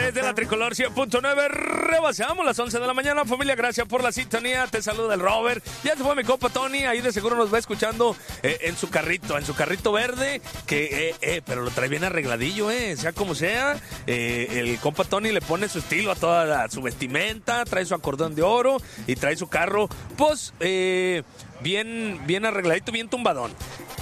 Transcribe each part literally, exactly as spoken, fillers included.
través de la Tricolor cien punto nueve. Rebasamos las once de la mañana. Familia, gracias por la sintonía. Te saluda el Robert. Ya se fue mi compa Tony. Ahí de seguro nos va escuchando eh, en su carrito, en su carrito verde. Que, eh, eh, pero lo trae bien arregladillo, eh. Sea como sea. Eh, el compa Tony le pone su estilo a toda la, su vestimenta. Trae su acordeón de oro y trae su carro, pues, eh, bien, bien arregladito, bien tumbadón.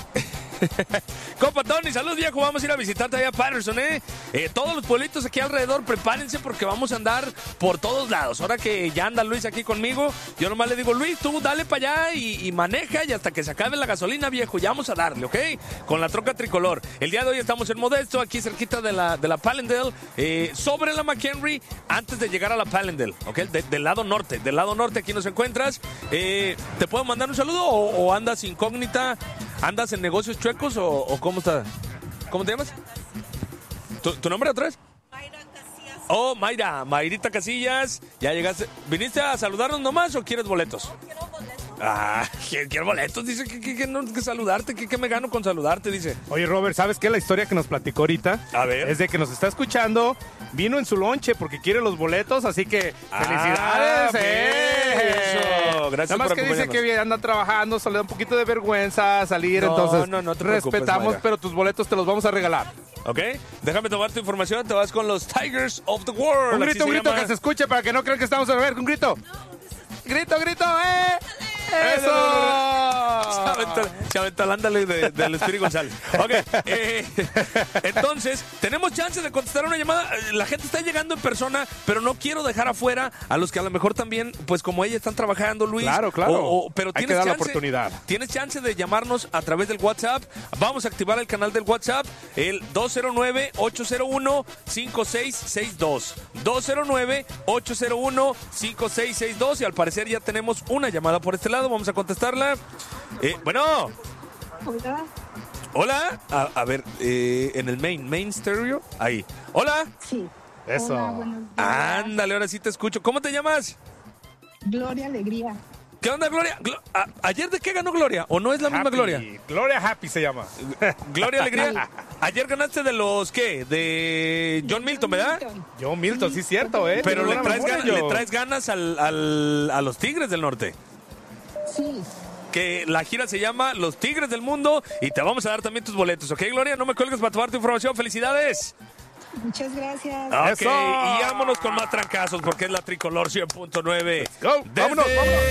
Compa Tony, salud viejo, vamos a ir a visitarte allá a Patterson, ¿eh? ¿eh? Todos los pueblitos aquí alrededor, prepárense porque vamos a andar por todos lados. Ahora que ya anda Luis aquí conmigo, yo nomás le digo, Luis, tú dale para allá y, y maneja y hasta que se acabe la gasolina, viejo, ya vamos a darle, ¿ok? Con la troca tricolor. El día de hoy estamos en Modesto, aquí cerquita de la, de la Palendale, eh, sobre la McHenry, antes de llegar a la Palendale, ¿ok? De, del lado norte, del lado norte aquí nos encuentras. Eh, ¿Te puedo mandar un saludo o, o andas incógnita? ¿Andas en negocios chuecos o, o cómo está? ¿Cómo te llamas? ¿Tu, tu nombre otra vez? Mayra Casillas. Oh, Mayra, Mayrita Casillas. ¿Ya llegaste? ¿Viniste a saludarnos nomás o quieres boletos? No, quiero boletos. Ah, quiero boletos. Dice que, que, que no que saludarte, que, que me gano con saludarte, dice. Oye, Robert, ¿sabes qué? La historia que nos platicó ahorita A ver. es de que nos está escuchando, vino en su lonche porque quiere los boletos, así que felicidades. Ah, ¡eh! eso. Gracias Nada más por que dice acompañarnos. que anda trabajando, se le da un poquito de vergüenza salir, No, entonces no, no te preocupes, respetamos, Mayra. pero tus boletos te los vamos a regalar. ¿Ok? Déjame tomar tu información. Te vas con los Tigers of the World. Un así grito, se un grito llama. que se escuche para que no crean que estamos a ver, un grito. Grito, grito, ¡eh! Se ¡Eso! aventó- Se aventó el ándale de, de Luis González. Ok, eh, entonces, tenemos chance de contestar una llamada. La gente está llegando en persona, pero no quiero dejar afuera a los que a lo mejor también, pues como ella, están trabajando, Luis. Claro, claro. O- o- pero Hay tienes que dar la chance, oportunidad. Tienes chance de llamarnos a través del WhatsApp. Vamos a activar el canal del WhatsApp, el dos cero nueve, ocho cero uno, cinco seis seis dos. dos cero nueve, ocho cero uno, cinco seis seis dos. Y al parecer ya tenemos una llamada por este lado. Vamos a contestarla. Eh, bueno. Hola. Hola. A, a ver, eh, en el main, main stereo. Ahí. Hola. Sí. Eso. Hola, buenos días. Ándale, ahora sí te escucho. ¿Cómo te llamas? Gloria Alegría. ¿Qué onda, Gloria? Glo- a- ¿Ayer de qué ganó Gloria? ¿O no es la misma Happy. Gloria? Gloria Happy se llama. Gloria Alegría. Ayer ganaste de los, ¿qué? De John Milton, ¿verdad? John Milton, sí es cierto, ¿eh? Pero Tiene le buena traes, memoria, ganas, le yo. traes ganas al, al- a los Tigres del Norte. Sí. Que la gira se llama Los Tigres del Mundo y te vamos a dar también tus boletos, ¿ok, Gloria? No me cuelgues para tomar tu información. ¡Felicidades! Muchas gracias. Ok, ¡Eso! y vámonos con más trancazos porque es la Tricolor cien punto nueve. Go, vámonos, vámonos.